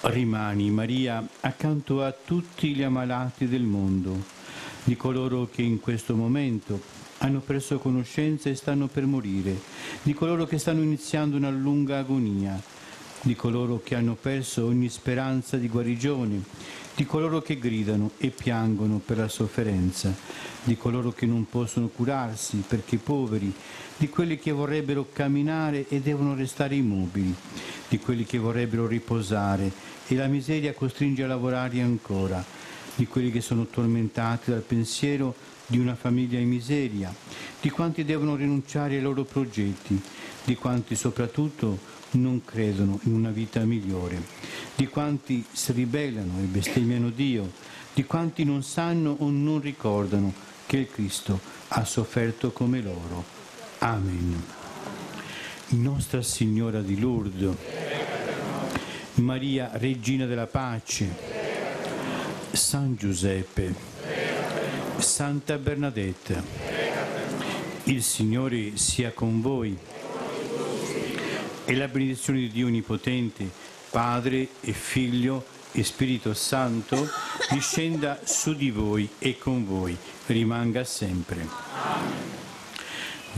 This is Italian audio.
Rimani, Maria, accanto a tutti gli ammalati del mondo, di coloro che in questo momento hanno perso conoscenza e stanno per morire, di coloro che stanno iniziando una lunga agonia, di coloro che hanno perso ogni speranza di guarigione, di coloro che gridano e piangono per la sofferenza, di coloro che non possono curarsi perché poveri, di quelli che vorrebbero camminare e devono restare immobili, di quelli che vorrebbero riposare e la miseria costringe a lavorare ancora, di quelli che sono tormentati dal pensiero di una famiglia in miseria, di quanti devono rinunciare ai loro progetti, di quanti soprattutto non credono in una vita migliore, di quanti si ribellano e bestemmiano Dio, di quanti non sanno o non ricordano che il Cristo ha sofferto come loro. Amen. Nostra Signora di Lourdes, Maria Regina della Pace, San Giuseppe, Santa Bernadette, il Signore sia con voi e la benedizione di Dio Onnipotente, Padre e Figlio e Spirito Santo, discenda su di voi e con voi, rimanga sempre.